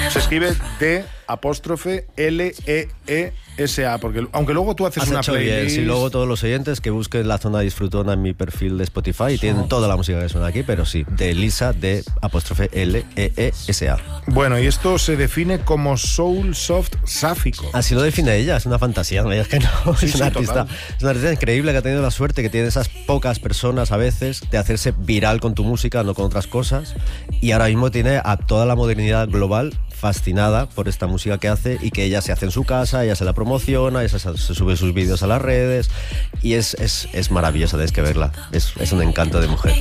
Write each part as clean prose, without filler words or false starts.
Se escribe D'_LEESA, porque aunque luego tú haces una playlist... Sí, luego todos los oyentes que busquen La Zona Disfrutona en mi perfil de Spotify y tienen toda la música que suena aquí, pero sí, de Elisa, D'_LEESA. Bueno, y esto se define como soul soft sáfico. Así lo define ella, es una fantasía, no es que no, es una artista increíble que ha tenido la suerte, que tiene esas pocas personas a veces de hacerse viral con tu música, no con otras cosas, y ahora mismo tiene a toda la modernidad global fascinada por esta música que hace y que ella se hace en su casa, ella se la promociona, ella se sube sus vídeos a las redes y es maravillosa, tenéis que verla, es un encanto de mujer.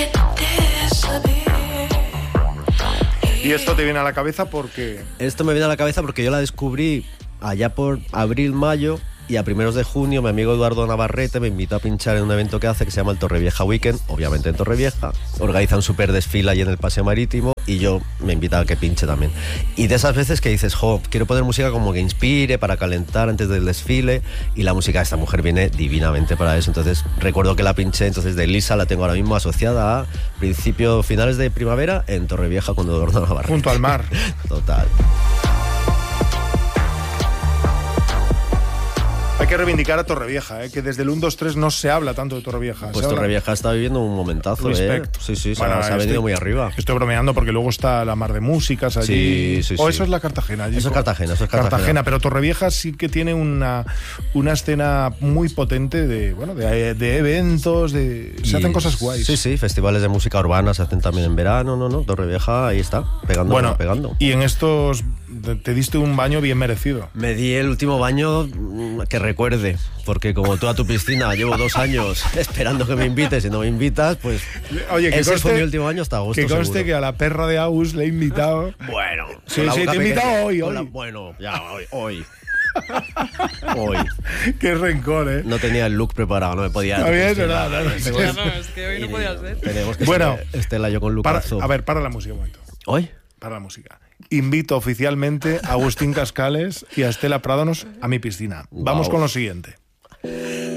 ¿Y esto te viene a la cabeza porque...? Esto me viene a la cabeza porque yo la descubrí allá por abril-mayo y a primeros de junio mi amigo Eduardo Navarrete me invitó a pinchar en un evento que hace que se llama el Torrevieja Weekend, obviamente en Torrevieja. Organiza un súper desfile allí en el Paseo Marítimo y yo me invitaba a que pinche también. Y de esas veces que dices, quiero poner música como que inspire para calentar antes del desfile, y la música de esta mujer viene divinamente para eso. Entonces recuerdo que la pinché, entonces de Elisa la tengo ahora mismo asociada a finales de primavera en Torrevieja con Eduardo Navarrete. Junto al mar. Total. Hay que reivindicar a Torrevieja, que desde el 1, 2, 3 no se habla tanto de Torrevieja. Pues Torrevieja está viviendo un momentazo, Respect. Sí, bueno, se ha venido muy arriba. Estoy bromeando porque luego está la Mar de Músicas allí. Sí. O eso es la Cartagena. Allí Eso es Cartagena, pero Torrevieja sí que tiene una escena muy potente de eventos, se hacen cosas guays. Sí, festivales de música urbana se hacen también en verano, Torrevieja ahí está, pegando. Y en estos te diste un baño bien merecido. Me di el último baño que recuerde, porque como tú a tu piscina llevo 2 años esperando que me invites y no me invitas, pues oye, ese fue mi último año hasta agosto. Que conste seguro. que a la perra de Aus le he invitado. Bueno, sí, te he invitado hoy. Bueno, ya hoy. Qué rencor, No tenía el look preparado, no me podía. Está bien, ¿verdad? Es que hoy no podía ser. Tenemos que Estela yo con Lucaso. Para la música un momento. ¿Hoy? Para la música. Invito oficialmente a Agustín Cascales y a Estela Prádanos a mi piscina. Vamos con lo siguiente.